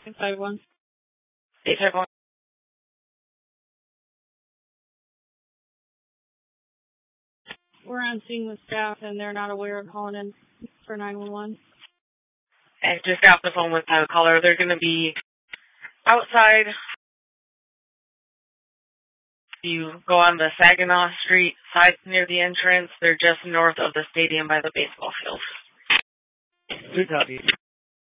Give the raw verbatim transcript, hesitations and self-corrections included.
eight five one. eight five one. We're on scene with staff, and they're not aware of calling in for nine one one. I just got off the phone with the caller. They're going to be outside. You go on the Saginaw Street side near the entrance. They're just north of the stadium by the baseball field. Good copy.